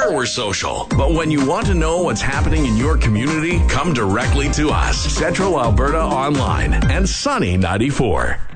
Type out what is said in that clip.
Sure, we're social, but when you want to know what's happening in your community, come directly to us. Central Alberta Online and Sunny 94.